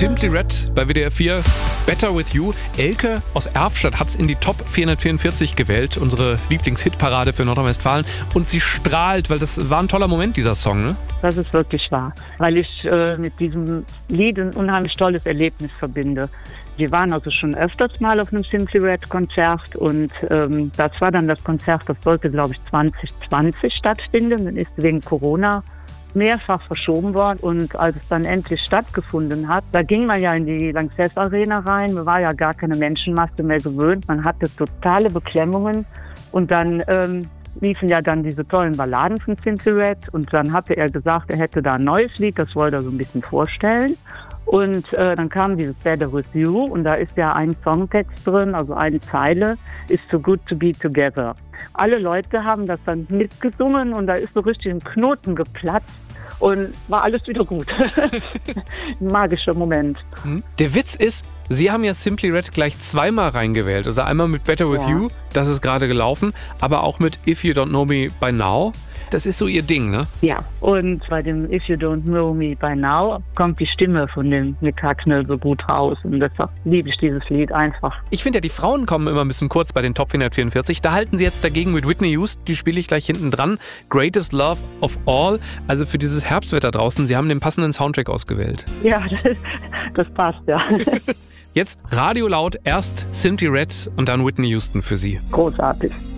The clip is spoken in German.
Simply Red bei WDR 4, Better With You. Elke aus Erfstadt hat es in die Top 444 gewählt, unsere Lieblingshitparade für Nordrhein-Westfalen. Und sie strahlt, weil das war ein toller Moment, dieser Song, ne? Das ist wirklich wahr, weil ich mit diesem Lied ein unheimlich tolles Erlebnis verbinde. Wir waren also schon öfters mal auf einem Simply Red Konzert und das war dann das Konzert, das sollte, glaube ich, 2020 stattfinden und ist wegen Corona mehrfach verschoben worden. Und als es dann endlich stattgefunden hat, da ging man ja in die Lanxess Arena rein, man war ja gar keine Menschenmasse mehr gewöhnt, man hatte totale Beklemmungen und dann liefen ja dann diese tollen Balladen von Simply Red und dann hatte er gesagt, er hätte da ein neues Lied, das wollte er so ein bisschen vorstellen. Und dann kam dieses Better With You und da ist ja ein Songtext drin, also eine Zeile, It's so good to be together. Alle Leute haben das dann mitgesungen und da ist so richtig ein Knoten geplatzt und war alles wieder gut. Ein magischer Moment. Der Witz ist, Sie haben ja Simply Red gleich zweimal reingewählt. Also einmal mit Better With You, das ist gerade gelaufen, aber auch mit If You Don't Know Me By Now. Das ist so Ihr Ding, ne? Ja, und bei dem If You Don't Know Me By Now kommt die Stimme von dem Nick Hacknell so gut raus und deshalb liebe ich dieses Lied einfach. Ich finde ja, die Frauen kommen immer ein bisschen kurz bei den Top 444. Da halten Sie jetzt dagegen mit Whitney Houston, die spiele ich gleich hinten dran. Greatest Love of All, also für dieses Herbstwetter draußen. Sie haben den passenden Soundtrack ausgewählt. Ja, das passt, ja. Jetzt Radio laut, erst Simply Red und dann Whitney Houston für Sie. Großartig.